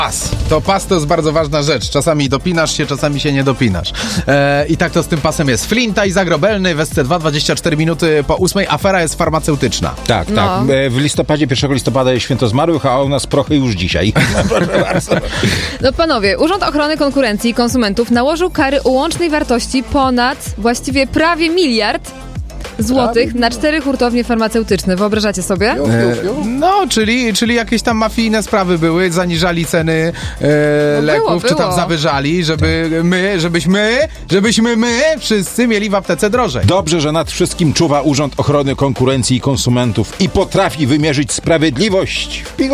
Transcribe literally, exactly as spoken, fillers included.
Pas. To pas to jest bardzo ważna rzecz. Czasami dopinasz się, czasami się nie dopinasz. E, I tak to z tym pasem jest. Flinta i Zagrobelny w S C dwa, dwadzieścia cztery minuty po ósmej. Afera jest farmaceutyczna. Tak, No. tak. E, W listopadzie, pierwszego listopada jest Święto Zmarłych, a u nas prochy już dzisiaj. Proszę bardzo. No panowie, Urząd Ochrony Konkurencji i Konsumentów nałożył kary o łącznej wartości ponad, właściwie prawie miliard złotych na cztery hurtownie farmaceutyczne. Wyobrażacie sobie? E, no, czyli, czyli jakieś tam mafijne sprawy były, zaniżali ceny e, No leków, było, czy tam było. zawyżali, żeby my, żebyśmy, żebyśmy my wszyscy mieli w aptece drożej. Dobrze, że nad wszystkim czuwa Urząd Ochrony Konkurencji i Konsumentów i potrafi wymierzyć sprawiedliwość.